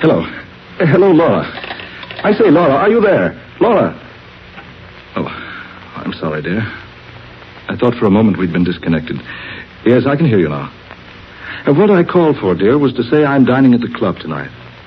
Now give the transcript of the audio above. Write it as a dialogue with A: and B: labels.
A: Hello. Hello, Laura. I say, Laura, are you there? Laura. Oh, I'm sorry, dear. I thought for a moment we'd been disconnected. Yes, I can hear you now. What I called for, dear, was to say I'm dining at the club tonight.